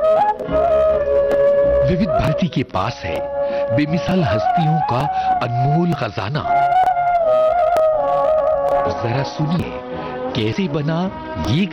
विविध भारती के पास है बेमिसाल हस्तियों का अनमोल खजाना। जरा सुनिए कैसे बना ये